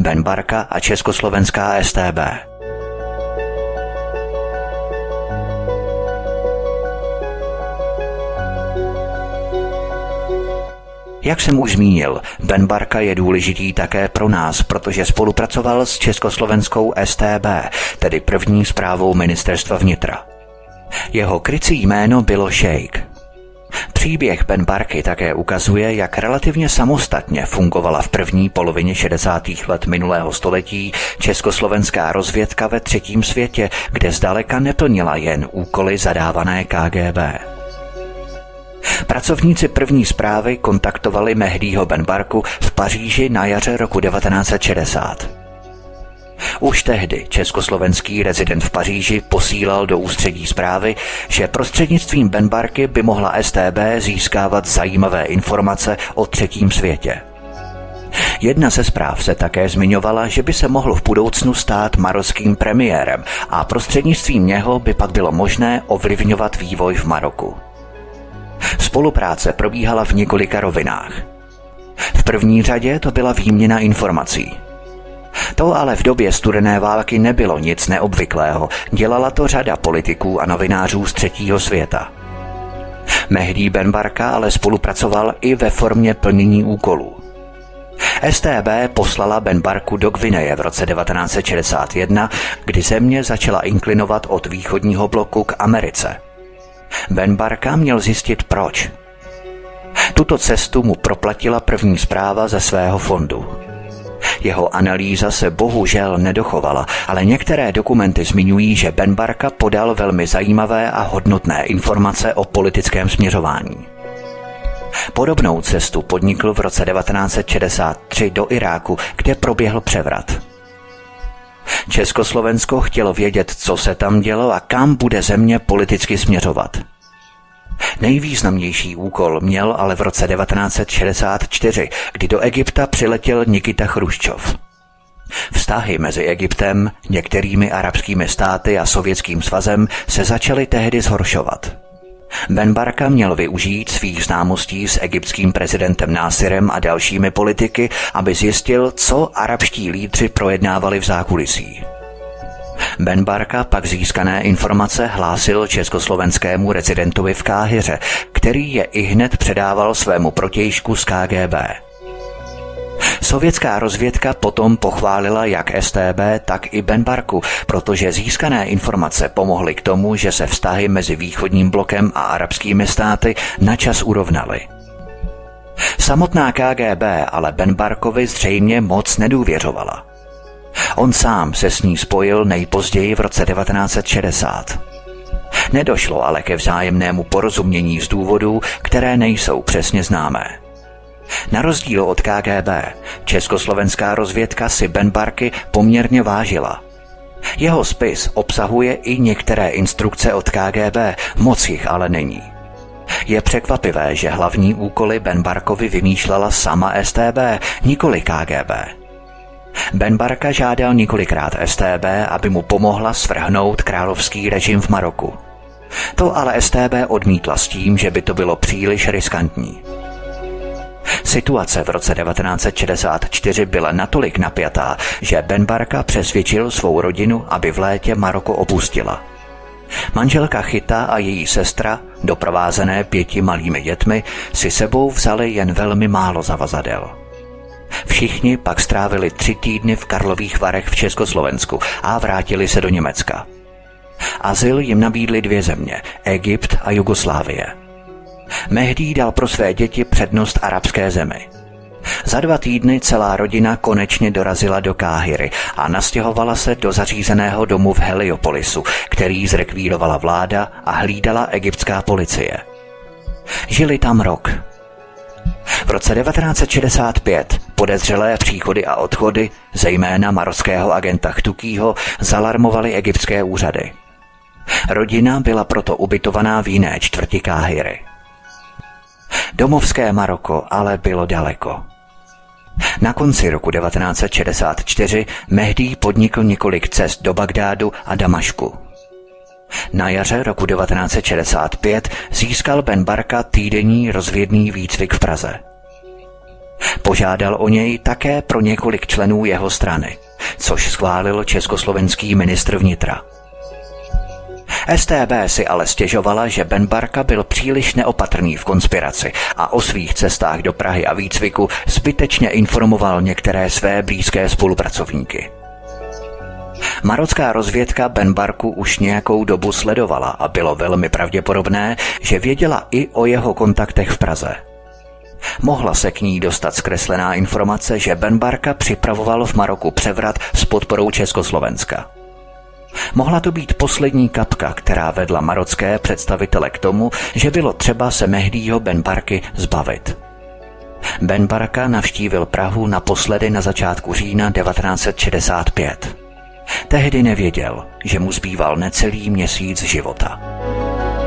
Ben Barka a československá StB. Jak jsem už zmínil, Ben Barka je důležitý také pro nás, protože spolupracoval s československou StB, tedy první správou ministerstva vnitra. Jeho krycí jméno bylo Šejk. Příběh Ben Barky také ukazuje, jak relativně samostatně fungovala v první polovině 60. let minulého století československá rozvědka ve třetím světě, kde zdaleka neplnila jen úkoly zadávané KGB. Pracovníci první správy kontaktovali Mehdího Ben Barku v Paříži na jaře roku 1960. Už tehdy československý rezident v Paříži posílal do ústředí zprávy, že prostřednictvím Ben Barky by mohla StB získávat zajímavé informace o třetím světě. Jedna ze zpráv se také zmiňovala, že by se mohl v budoucnu stát marockým premiérem a prostřednictvím něho by pak bylo možné ovlivňovat vývoj v Maroku. Spolupráce probíhala v několika rovinách. V první řadě to byla výměna informací. To ale v době studené války nebylo nic neobvyklého, dělala to řada politiků a novinářů z třetího světa. Mehdí Ben Barka ale spolupracoval i ve formě plnění úkolů. StB poslala Ben Barku do Gvineje v roce 1961, kdy země začala inklinovat od východního bloku k Americe. Ben Barka měl zjistit proč. Tuto cestu mu proplatila první zpráva ze svého fondu. Jeho analýza se bohužel nedochovala, ale některé dokumenty zmiňují, že Ben Barka podal velmi zajímavé a hodnotné informace o politickém směřování. Podobnou cestu podnikl v roce 1963 do Iráku, kde proběhl převrat. Československo chtělo vědět, co se tam dělo a kam bude země politicky směřovat. Nejvýznamnější úkol měl ale v roce 1964, kdy do Egypta přiletěl Nikita Chruščov. Vztahy mezi Egyptem, některými arabskými státy a Sovětským svazem se začaly tehdy zhoršovat. Ben Barka měl využít svých známostí s egyptským prezidentem Násirem a dalšími politiky, aby zjistil, co arabští lídři projednávali v zákulisí. Ben Barka pak získané informace hlásil československému rezidentovi v Káhiře, který je ihned předával svému protějšku z KGB. Sovětská rozvědka potom pochválila jak StB, tak i Ben Barku, protože získané informace pomohly k tomu, že se vztahy mezi východním blokem a arabskými státy načas urovnaly. Samotná KGB ale Ben Barkovi zřejmě moc nedůvěřovala. On sám se s ní spojil nejpozději v roce 1960. Nedošlo ale ke vzájemnému porozumění z důvodů, které nejsou přesně známé. Na rozdíl od KGB, československá rozvědka si Ben Barky poměrně vážila. Jeho spis obsahuje i některé instrukce od KGB, moc jich ale není. Je překvapivé, že hlavní úkoly Ben Barkovi vymýšlela sama StB, nikoli KGB. Ben Barka žádal několikrát StB, aby mu pomohla svrhnout královský režim v Maroku. To ale StB odmítla s tím, že by to bylo příliš riskantní. Situace v roce 1964 byla natolik napjatá, že Ben Barka přesvědčil svou rodinu, aby v létě Maroko opustila. Manželka Chita a její sestra, doprovázené 5 malými dětmi, si sebou vzali jen velmi málo zavazadel. Všichni pak strávili 3 týdny v Karlových Varech v Československu a vrátili se do Německa. Azyl jim nabídly 2 země, Egypt a Jugoslávie. Mehdí dal pro své děti přednost arabské zemi. Za 2 týdny celá rodina konečně dorazila do Káhiry a nastěhovala se do zařízeného domu v Heliopolisu, který zrekvírovala vláda a hlídala egyptská policie. Žili tam rok. V roce 1965 podezřelé příchody a odchody, zejména marockého agenta Chtukýho, zalarmovaly egyptské úřady. Rodina byla proto ubytovaná v jiné čtvrti Káhiry. Domovské Maroko ale bylo daleko. Na konci roku 1964 Mehdí podnikl několik cest do Bagdádu a Damašku. Na jaře roku 1965 získal Ben Barka týdenní rozvědný výcvik v Praze. Požádal o něj také pro několik členů jeho strany, což schválil československý ministr vnitra. StB si ale stěžovala, že Benbarka byl příliš neopatrný v konspiraci a o svých cestách do Prahy a výcviku zbytečně informoval některé své blízké spolupracovníky. Marocká rozvědka Benbarku už nějakou dobu sledovala a bylo velmi pravděpodobné, že věděla i o jeho kontaktech v Praze. Mohla se k ní dostat zkreslená informace, že Benbarka připravoval v Maroku převrat s podporou Československa. Mohla to být poslední kapka, která vedla marocké představitele k tomu, že bylo třeba se Mehdího Benbarky zbavit. Benbarka navštívil Prahu naposledy na začátku října 1965. Tehdy nevěděl, že mu zbýval necelý měsíc života.